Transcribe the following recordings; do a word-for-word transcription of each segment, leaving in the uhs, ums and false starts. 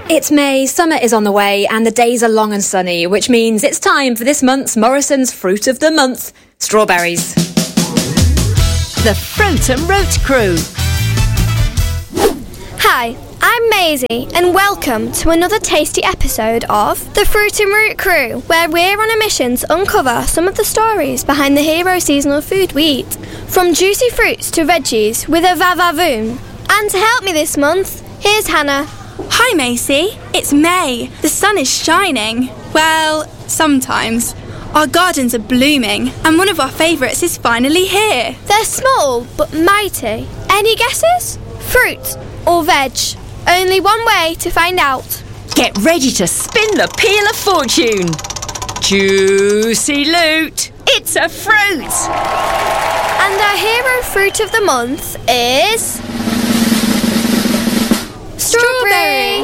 It's May, summer is on the way, and the days are long and sunny, which means it's time for this month's Morrison's Fruit of the Month, strawberries. The Fruit and Root Crew. Hi, I'm Maisie, and welcome to another tasty episode of The Fruit and Root Crew, where we're on a mission to uncover some of the stories behind the hero seasonal food we eat, from juicy fruits to veggies with a va-va-voom. And to help me this month, here's Hannah. Hi Macy, it's May. The sun is shining. Well, sometimes. Our gardens are blooming and one of our favourites is finally here. They're small but mighty. Any guesses? Fruit or veg? Only one way to find out. Get ready to spin the Peel of Fortune. Juicy loot. It's a fruit. And our hero fruit of the month is... Strawberry!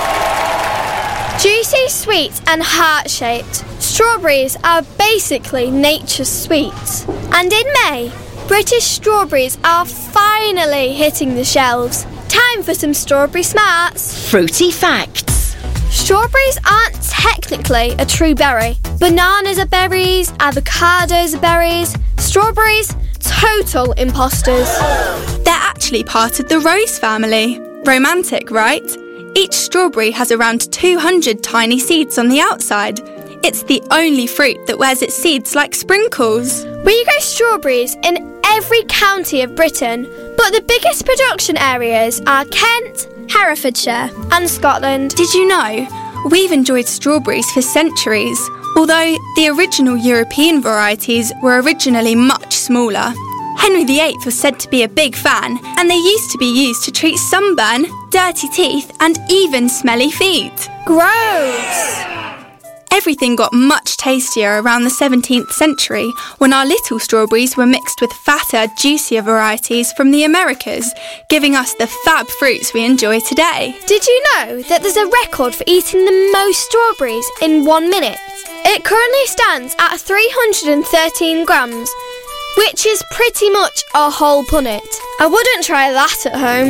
Juicy, sweet and heart-shaped, strawberries are basically nature's sweets. And in May, British strawberries are finally hitting the shelves. Time for some strawberry smarts. Fruity facts. Strawberries aren't technically a true berry. Bananas are berries, avocados are berries. Strawberries, total imposters. They're actually part of the rose family. Romantic, right? Each strawberry has around two hundred tiny seeds on the outside. It's the only fruit that wears its seeds like sprinkles. We grow strawberries in every county of Britain, but the biggest production areas are Kent, Herefordshire and Scotland. Did you know? We've enjoyed strawberries for centuries, although the original European varieties were originally much smaller. Henry the Eighth was said to be a big fan, and they used to be used to treat sunburn, dirty teeth, and even smelly feet. Gross! Everything got much tastier around the seventeenth century, when our little strawberries were mixed with fatter, juicier varieties from the Americas, giving us the fab fruits we enjoy today. Did you know that there's a record for eating the most strawberries in one minute? It currently stands at three hundred thirteen grams, which is pretty much a whole punnet. I wouldn't try that at home.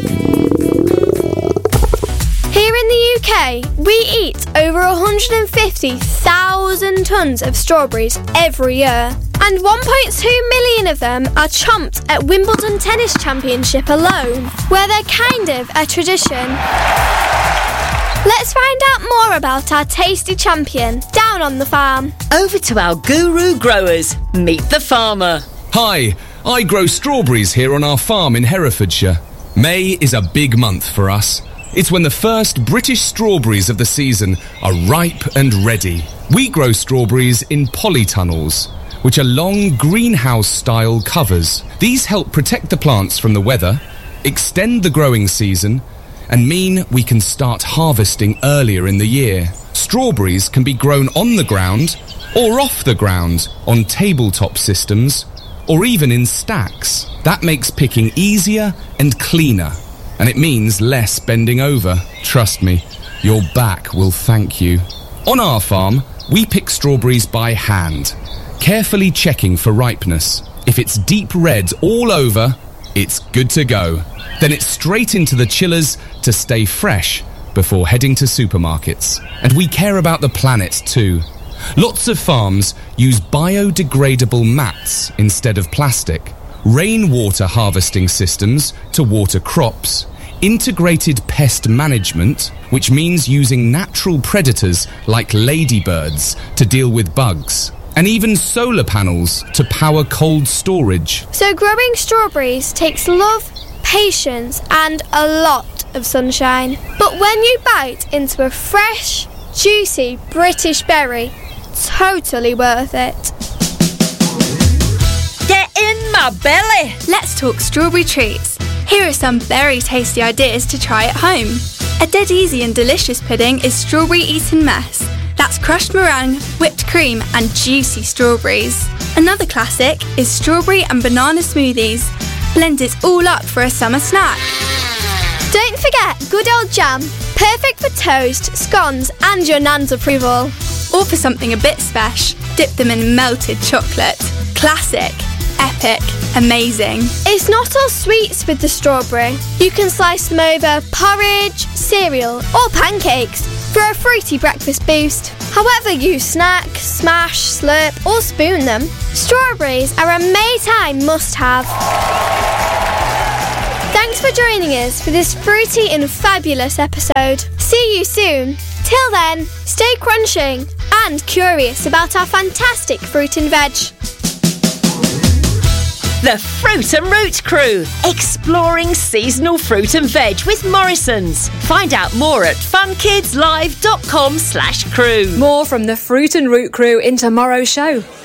Here in the U K, we eat over one hundred fifty thousand tonnes of strawberries every year. And one point two million of them are chomped at Wimbledon Tennis Championship alone, where they're kind of a tradition. Let's find out more about our tasty champion down on the farm. Over to our guru growers. Meet the farmer. Hi, I grow strawberries here on our farm in Herefordshire. May is a big month for us. It's when the first British strawberries of the season are ripe and ready. We grow strawberries in polytunnels, which are long greenhouse-style covers. These help protect the plants from the weather, extend the growing season, and mean we can start harvesting earlier in the year. Strawberries can be grown on the ground or off the ground on tabletop systems or even in stacks. That makes picking easier and cleaner, and it means less bending over. Trust me, your back will thank you. On our farm, we pick strawberries by hand, carefully checking for ripeness. If it's deep red all over, it's good to go. Then it's straight into the chillers to stay fresh before heading to supermarkets. And we care about the planet too. Lots of farms use biodegradable mats instead of plastic, rainwater harvesting systems to water crops, integrated pest management, which means using natural predators like ladybirds to deal with bugs, and even solar panels to power cold storage. So growing strawberries takes love, patience and a lot of sunshine. But when you bite into a fresh, juicy British berry, totally worth it. Get in my belly. Let's talk strawberry treats. Here are some very tasty ideas to try at home. A dead easy and delicious pudding is strawberry eaten mess. That's crushed meringue, whipped cream and juicy strawberries. Another classic is strawberry and banana smoothies. Blend it all up for a summer snack. Don't forget good old jam, perfect for toast, scones and your nan's approval. Or for something a bit special, dip them in melted chocolate. Classic, epic, amazing. It's not all sweets with the strawberry. You can slice them over porridge, cereal, or pancakes for a fruity breakfast boost. However you snack, smash, slurp or spoon them, strawberries are a Maytime must-have. Thanks for joining us for this fruity and fabulous episode. See you soon. Till then, stay crunching and curious about our fantastic fruit and veg. The Fruit and Root Crew, exploring seasonal fruit and veg with Morrison's. Find out more at funkidslive.com slash crew. More from the Fruit and Root Crew in tomorrow's show.